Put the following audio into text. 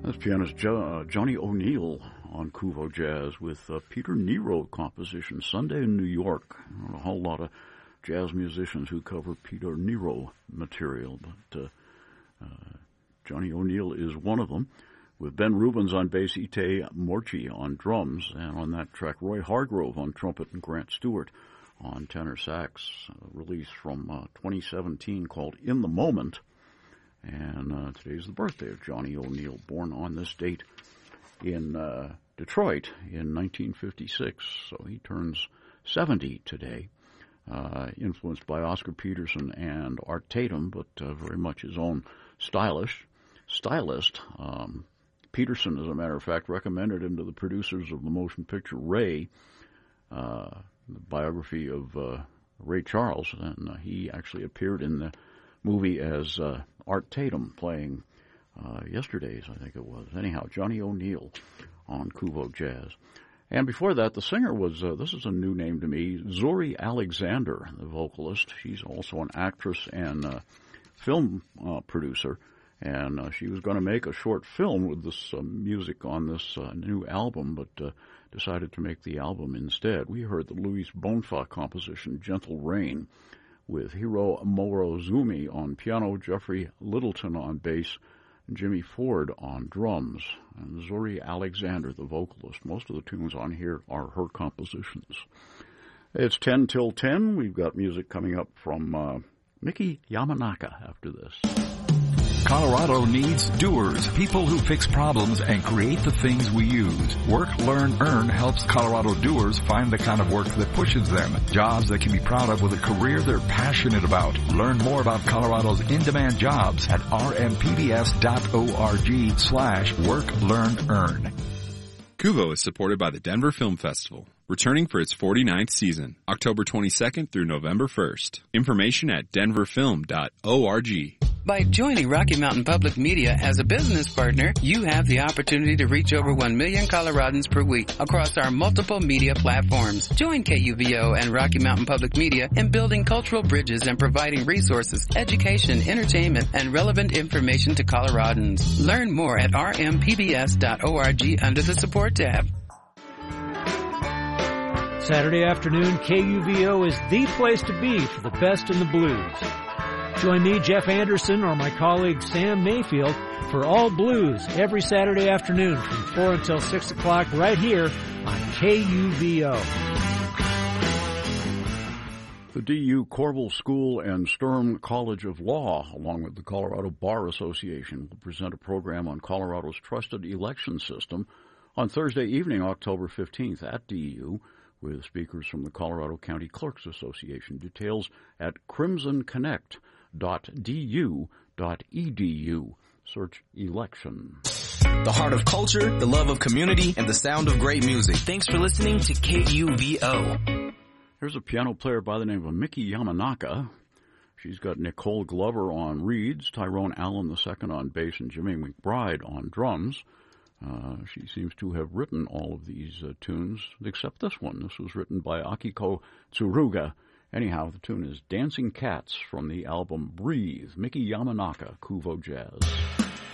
That's pianist Johnny O'Neill on Kuvo Jazz with Peter Nero composition, Sunday in New York. A whole lot of jazz musicians who cover Peter Nero material, but Johnny O'Neill is one of them, with Ben Rubens on bass, Ite Morchi on drums, and on that track Roy Hargrove on trumpet and Grant Stewart on tenor sax, release from 2017 called In the Moment. And today's the birthday of Johnny O'Neill, born on this date in Detroit in 1956. So he turns 70 today. Influenced by Oscar Peterson and Art Tatum, but very much his own stylist. Peterson, as a matter of fact, recommended him to the producers of the motion picture Ray, the biography of Ray Charles, and he actually appeared in the movie as Art Tatum, playing Yesterday's, I think it was. Anyhow, Johnny O'Neill on Kuvo Jazz. And before that, the singer was, this is a new name to me, Zuri Alexander, the vocalist. She's also an actress and film producer, and she was going to make a short film with this music on this new album, but decided to make the album instead. We heard the Luis Bonfa composition, Gentle Rain, with Hiro Morozumi on piano, Jeffrey Littleton on bass, and Jimmy Ford on drums, and Zuri Alexander, the vocalist. Most of the tunes on here are her compositions. It's 10 till 10. We've got music coming up from Miki Yamanaka after this. Colorado needs doers, people who fix problems and create the things we use. Work, Learn, Earn helps Colorado doers find the kind of work that pushes them. Jobs they can be proud of with a career they're passionate about. Learn more about Colorado's in-demand jobs at rmpbs.org/Work, Learn, Earn. Kuvo is supported by the Denver Film Festival, returning for its 49th season, October 22nd through November 1st. Information at denverfilm.org. By joining Rocky Mountain Public Media as a business partner, you have the opportunity to reach over 1 million Coloradans per week across our multiple media platforms. Join KUVO and Rocky Mountain Public Media in building cultural bridges and providing resources, education, entertainment, and relevant information to Coloradans. Learn more at rmpbs.org under the support tab. Saturday afternoon, KUVO is the place to be for the best in the blues. Join me, Jeff Anderson, or my colleague Sam Mayfield for All Blues every Saturday afternoon from 4 until 6 o'clock right here on KUVO. The DU Corbel School and Sturm College of Law, along with the Colorado Bar Association, will present a program on Colorado's trusted election system on Thursday evening, October 15th at DU, with speakers from the Colorado County Clerks Association. Details at crimsonconnect.du.edu. Search election. The heart of culture, the love of community, and the sound of great music. Thanks for listening to KUVO. Here's a piano player by the name of Miki Yamanaka. She's got Nicole Glover on reeds, Tyrone Allen II on bass, and Jimmy McBride on drums. She seems to have written all of these tunes, except this one. This was written by Akiko Tsuruga. Anyhow, the tune is Dancing Cats from the album Breathe. Miki Yamanaka, Kuvo Jazz.